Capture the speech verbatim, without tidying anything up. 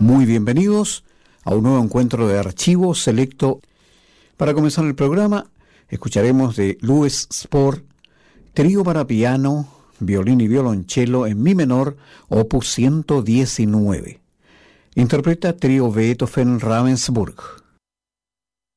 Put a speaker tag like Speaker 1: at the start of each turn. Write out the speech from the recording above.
Speaker 1: Muy bienvenidos a un nuevo encuentro de Archivo Selecto. Para comenzar el programa, escucharemos de Louis Spohr, trío para piano, violín y violonchelo en mi menor, opus ciento diecinueve. Interpreta trío Beethoven Ravensburg.